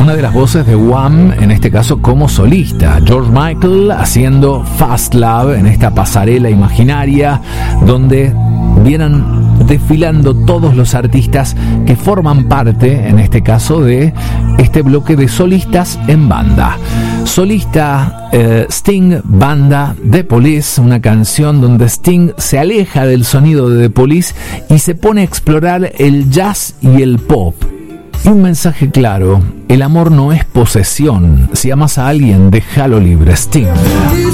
una de las voces de Wham, en este caso como solista. George Michael haciendo Fast Love en esta pasarela imaginaria donde vienen desfilando todos los artistas que forman parte, en este caso, de este bloque de solistas en banda. Solista Sting, banda The Police, una canción donde Sting se aleja del sonido de The Police y se pone a explorar el jazz y el pop. Y un mensaje claro: el amor no es posesión. Si amas a alguien, déjalo libre. Sting.